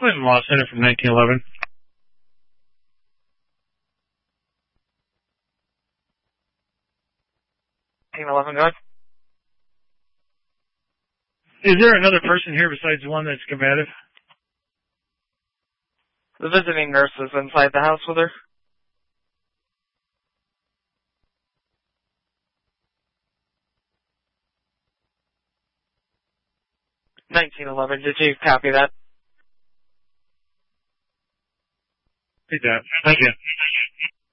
Clinton Law Center from 1911. 1911, go ahead. Is there another person here besides the one that's combative? The visiting nurse is inside the house with her. 1911, did you copy that? Take that. Thank you.